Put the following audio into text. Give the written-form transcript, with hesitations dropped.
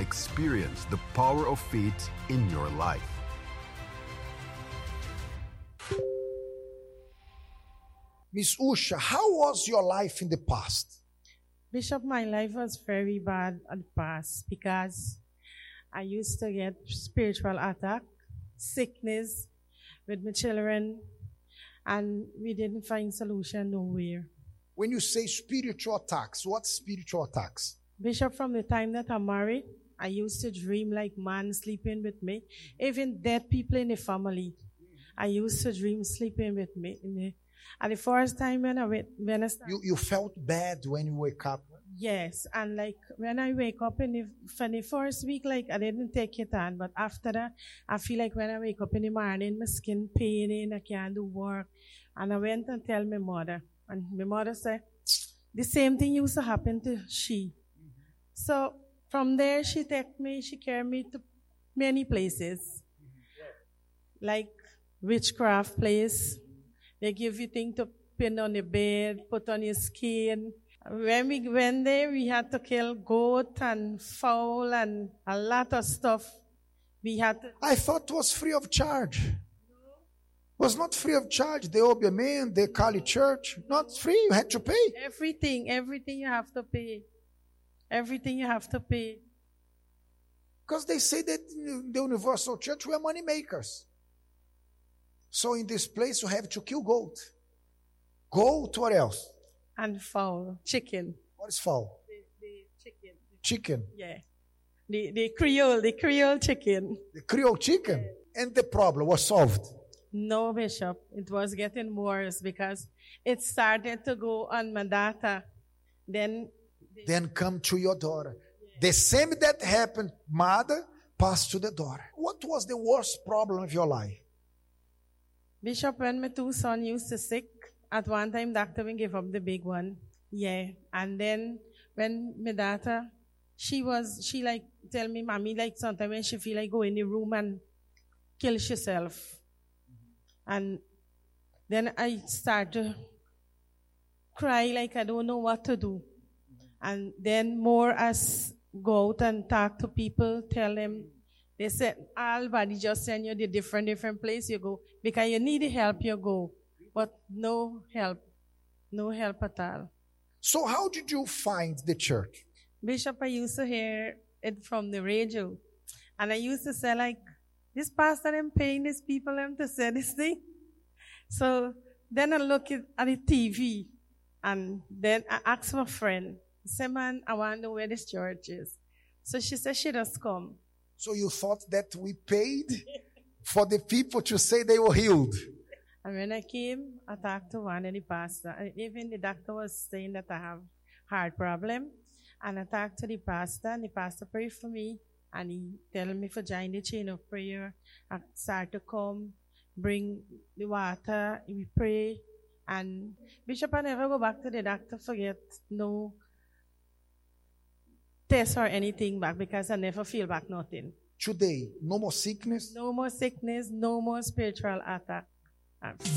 experience the power of faith in your life. Miss Usha, how was your life in the past? Bishop, my life was very bad at the past because I used to get spiritual attack, sickness with my children, and we didn't find solution nowhere. When you say spiritual attacks, what spiritual attacks? Bishop, from the time that I'm married, I used to dream like man sleeping with me. Even dead people in the family, I used to dream sleeping with me. At the first time when I started, You felt bad when you wake up. yes, and like when I wake up for the first week, like I didn't take it on, but after that, I feel like when I wake up in the morning, my skin paining, I can't do work. And I went and tell my mother, and my mother said, the same thing used to happen to she. So from there, she carried me to many places, like witchcraft place. They give you things to pin on the bed, put on your skin. When we went there, we had to kill goat and fowl and a lot of stuff. We had to. I thought it was free of charge. It was not free of charge. The Obeah, the Kali Church, not free. You had to pay. Everything you have to pay. Everything you have to pay. Because they say that in the Universal Church we are money makers. So in this place you have to kill goat. Goat, what else? And fowl, chicken. What is fowl? The chicken. Chicken. Yeah. The Creole chicken. The Creole chicken. And the problem was solved. No, Bishop. It was getting worse because it started to go on my data. Then come to your daughter. The same that happened, mother, passed to the daughter. What was the worst problem of your life? Bishop, when my two sons used to sick, at one time doctor will give up the big one. Yeah. And then when my daughter, she like tell me, mommy, like sometimes when she feel like go in the room and kill herself. And then I start to cry like I don't know what to do. And then more as go out and talk to people, tell them, they said, all body just send you the different place you go. Because you need help, you go. But no help at all. So how did you find the church? Bishop, I used to hear it from the radio. And I used to say like, this pastor them paying these people them to say this thing. So then I look at the TV and then I asked my friend, I said, man, I want to know where this church is. So she said she just come. So you thought that we paid for the people to say they were healed? And when I came, I talked to one of the pastor. And even the doctor was saying that I have heart problem. And I talked to the pastor, and the pastor prayed for me. And he told me to join the chain of prayer. I start to come, bring the water, we pray. And Bishop, I never go back to the doctor, forget no test or anything back because I never feel back nothing. Today, no more sickness? No more sickness, no more spiritual attack.